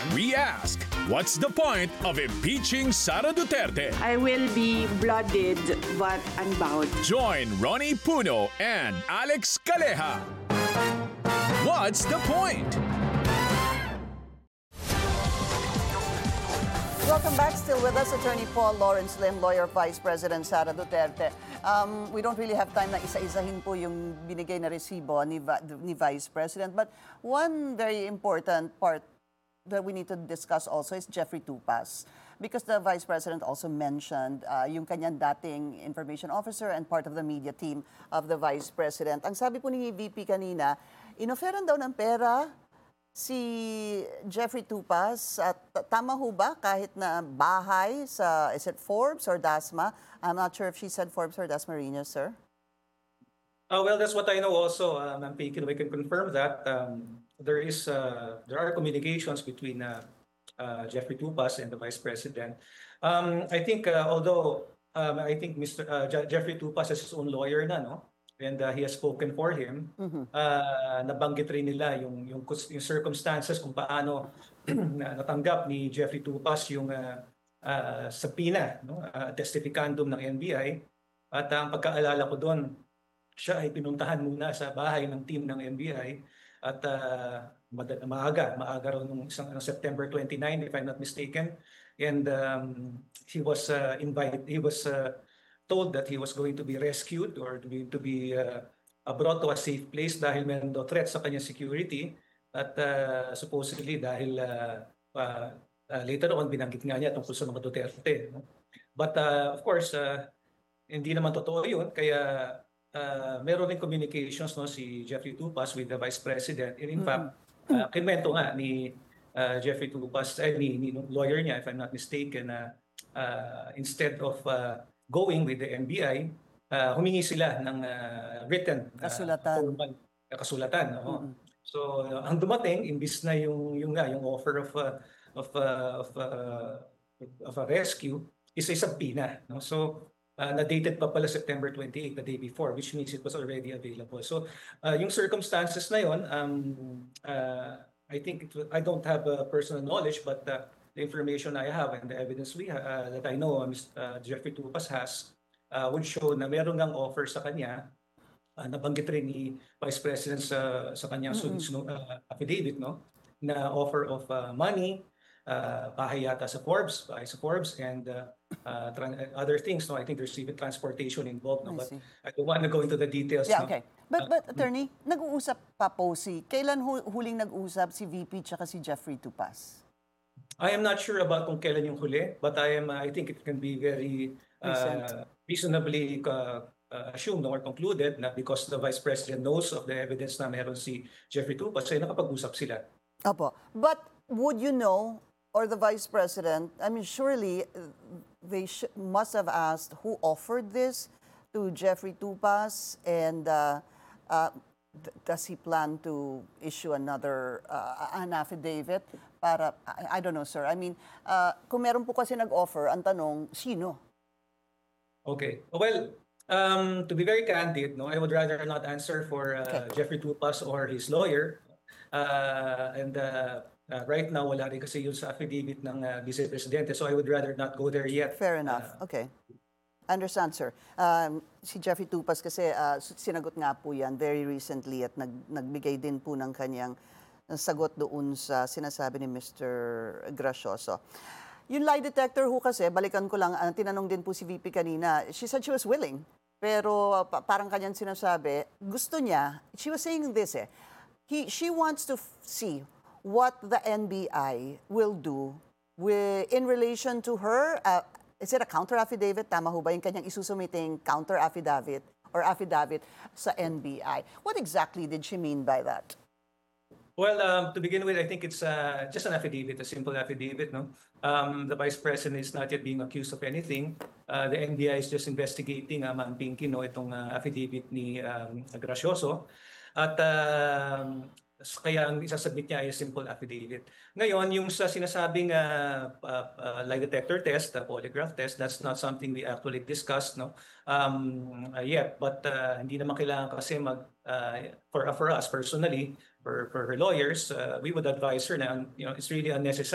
We ask, what's the point of impeaching Sara Duterte? I will be blooded but unbowed. Join Ronnie Puno and Alex Caleja. What's the point? Welcome back. Still with us, Attorney Paul Lawrence Lim, lawyer of Vice President Sara Duterte. We don't really have time na isa-isahin po yung binigay na resibo ni Vice President. But one very important part that we need to discuss also is Jeffrey Tupas. Because the Vice President also mentioned yung kanyang dating information officer and part of the media team of the Vice President. Ang sabi po ni VP kanina, inoferan daw ng pera si Jeffrey Tupas, at tama ho ba kahit na bahay sa, is it Forbes or Dasma? I'm not sure if she said Forbes or Dasmariñas, sir. Well, that's what I know also, Ma'am Pinky. We can confirm that there are communications between Jeffrey Tupas and the Vice President. I think although I think Jeffrey Tupas has his own lawyer na, no? And he has spoken for him. Nabanggit rin nila yung circumstances kung paano natanggap ni Jeffrey Tupas yung subpoena, no? Testificandum ng NBI. At ang pagkaalala ko doon, siya ay pinuntahan muna sa bahay ng team ng NBI at maaga raw nung September 29, if I'm not mistaken. And he was told that he was going to be rescued or to be brought to a safe place dahil meron daw threat sa kanyang security at supposedly dahil later on binanggit nga niya tungkol sa mga Duterte. No? But of course, hindi naman totoo yun. Kaya meron rin communications, no, si Jeffrey Tupas with the Vice President. And in fact, kinwento nga ni Jeffrey Tupas, ni lawyer niya, if I'm not mistaken, instead of going with the NBI, humingi sila ng written kasulatan. No? So ang dumating, imbis na yung offer of a rescue, is a subpoena. No? So na-dated pa pala September 28, the day before, which means it was already available. So yung circumstances na yon, I think I don't have personal knowledge, but the information I have and the evidence that I know Jeffrey Tupas has would show na meron ngang offer sa kanya, nabanggit rin ni Vice President sa kanyang affidavit, no, na offer of money, bahay yata sa Forbes, and other things. No, I think there's even transportation involved. No, but I don't want to go into the details. Yeah, no? okay. But attorney, nag-uusap pa po kailan huling nag-usap si VP tsaka si Jeffrey Tupas? I am not sure about kung kailan yung huli, but I think it can be very reasonably assumed or concluded na because the Vice President knows of the evidence na meron si Jeffrey Tupas, ay nakapag-usap sila. Opo. But would you know, or the Vice President, I mean, surely they must have asked who offered this to Jeffrey Tupas, and does he plan to issue another an affidavit para, I don't know, sir. I mean, kung meron po kasi nag-offer, ang tanong, sino? Okay. Well, to be very candid, no, I would rather not answer for Jeffrey Tupas or his lawyer. Right now, wala rin kasi yun sa affidavit ng Vice Presidente, so I would rather not go there yet. Fair enough. Okay. Understand, sir. Si Jeffrey Tupas kasi sinagot nga po yan very recently at nagbigay din po ng kanyang sagot doon sa sinasabi ni Mr. Gracioso. Yung lie detector ho kasi, balikan ko lang, tinanong din po si VP kanina, she said she was willing. Pero parang kanyang sinasabi, gusto niya, she was saying this she wants to see what the NBI will do in relation to her. Is it a counter affidavit? Tama ho ba yung kanyang isusumiting counter affidavit or affidavit sa NBI? What exactly did she mean by that? Well, to begin with, I think it's just an affidavit, a simple affidavit. No, the Vice President is not yet being accused of anything. The NBI is just investigating, Ma'am Pinky, no, itong affidavit ni Gracioso. At kaya ang isasubmit niya ay simple affidavit. Ngayon, yung sa sinasabing lie detector test, polygraph test, that's not something we actually discussed, no, yet. But hindi naman kailangan kasi for us personally, for her lawyers, we would advise her na, it's really unnecessary